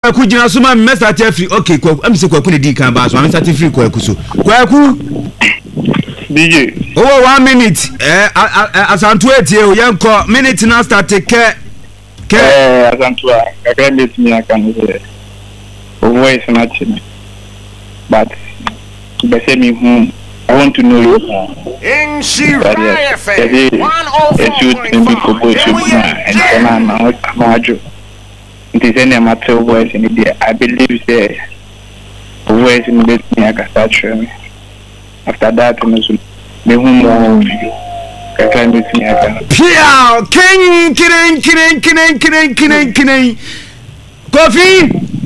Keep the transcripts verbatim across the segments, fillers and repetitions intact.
kwaku jina so ma me start free okay kwaku am se kwaku ne di kan ba so am start free kwaku so kwaku D J oh one minute eh asantu etie o yanko minute na start ke ke eh asantu a ka let me akan say voice na chini but they say me who I want to know you in Shiraya F M one oh four point five. It is any matter voice in the I believe the voice in the me I can start showing. After that, me who know you. Can meet me again. Pia, king, king, king, king, king, king, king. Coffee.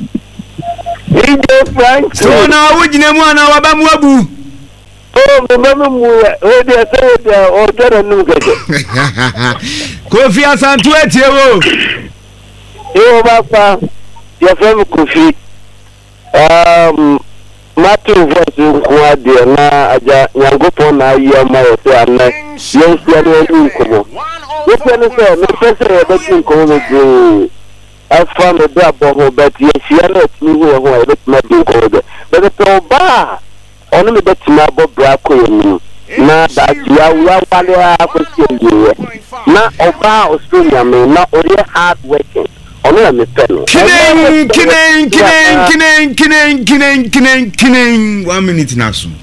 Injo Frank. So now we jine mwana wabamu wabu. Oh, mama mu odi asaya o tara nugaje. Coffee asantu etie wo. Yo baba, ya fam Kofi. Um Matu voice nko ade na aja nyangopon na ayi ma o se ana. Yo sia de nko. Yo pene se me pese e be nko me go. Afa me da bo but ye sia na timi ho ho e be ma de nko de. But to ba onu me be tima bo bra ko yenu. Na da ya wa wale a ko tiye. Na oba Australia me na ori hard working. Ono me pelo. Kinen kinen kinen kinen kinen kinen kinen kinen one minute na so.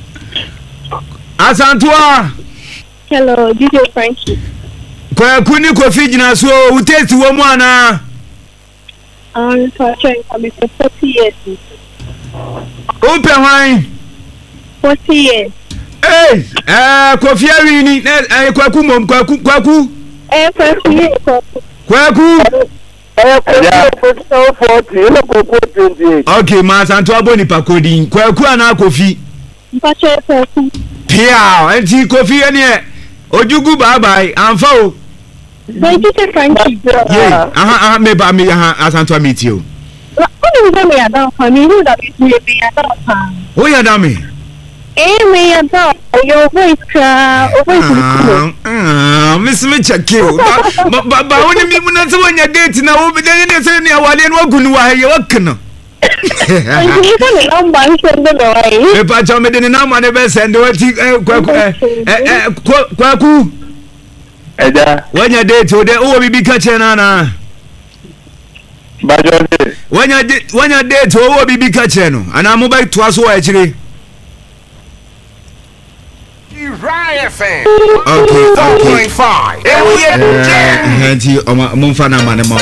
Asantua. Hello, D J Frankie. Kwa kuni Kofi jina so utesti wo mu ana. Um, for trying to be for forty years. Open wine. Forty years. Hey, eh Kofi awini eh kwaku mom kwaku kwaku. Eh, forty years. Kwaku. Eh, Kofi forty, you know Kofi twenty-eight. Okay, ma Santua boni pakodi. Kwaku ana Kofi. Mpacho Kofi. Pia, enti Kofi ene ojugu bye bye. Amfa o. Thank you, Frankie. Yeah, aha aha me ba me aha Asantua meet you. What do you mean about for me? Who that is me be about? Who ya da me? Eh, me about your voice cry, voice. Ah, miss me check you. Ba ba woni mi muna so wanya date na wo be den ne se ne awale no agunu wa ye wakno. You can number send them away. Me pa cha me den na ma ne be send wati kwaku eh kwaku. Eja Wanya date o de wo bibi ka che na na. Bajonde Wanya wanya date o wo bibi ka che no. Ana mo ba to aso wa chire. Shiraya F M Okay, four okay. point five. Eh, enti o ma mo fa na ma ne ma.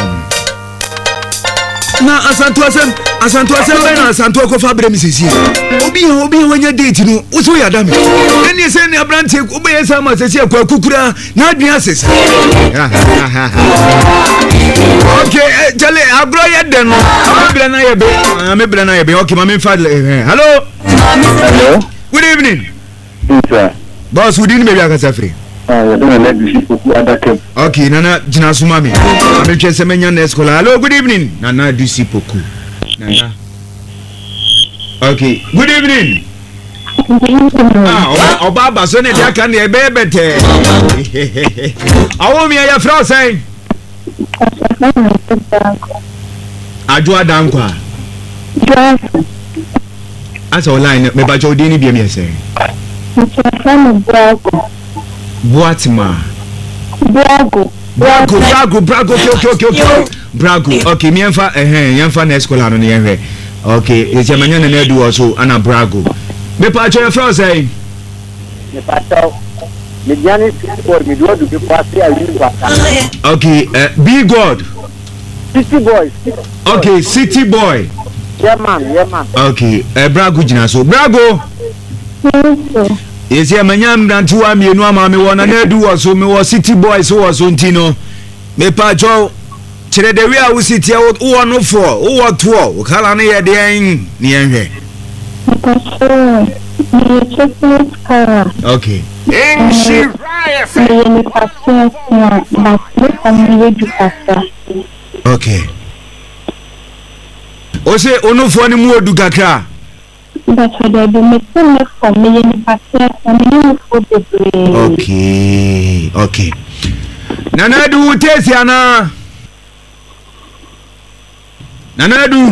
Na Asantua sem Asantua sem be na Asantua ko fa brem sisi. Obi obi wanya date no, wo so ya da me. Eni se ne abrante wo be yesa ma sisi akwa kukura na adua sesa. Okay, jale agro ye de no. Me bra na ye be, me bra na ye be. Okay, ma me fa. Hello. Hello. Good evening. Sir. Boss, we didn't maybe akasa free. Ah, we don't let you people other come. Okay, Nana jina suma me. Ame chese menya na escola. Hello, good evening. Nana du si poku. Nana. Okay, good evening. Ah, oba oba so ne dia kan e be bete. Awo mi ya fra say. Aju adankwa. Asa online me ba jo di ni bia mi say. Brago. Boatima. Brago. Brago, Brago, Brago, okay, okay, okay. Brago. Okay, me enfa eh enfa na escola no ne enhwe. Okay, e je manya na na du also ana Brago. Me pa cho fra say. Me pato. Me jani sport me do do pass ya yin ba. Okay, uh, be God. City boys. Okay, City boy. Yeah man, yeah man. Okay, uh, Brago jina so. Brago. Yes, yeah, manyam dantu wa mienu ama me wona na du wo so me wo City boys wo so ntino. Me pa cho kire de wi a wo city wo no fo wo to wo kala na ye de en ni enhwe. Okay. In Shiraya F M. Okay. O se onu fo ni mu odu kakra. That's what I do. Make some for me in the Okay, okay. Nana du tesi ana. Nana du